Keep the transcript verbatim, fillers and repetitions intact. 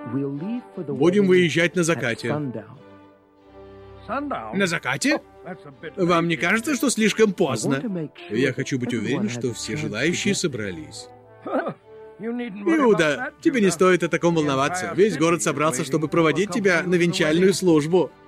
Будем выезжать на закате. На закате? Вам не кажется, что слишком поздно? Я хочу быть уверен, что все желающие собрались. Иуда, тебе не стоит о таком волноваться. Весь город собрался, чтобы проводить тебя на венчальную службу.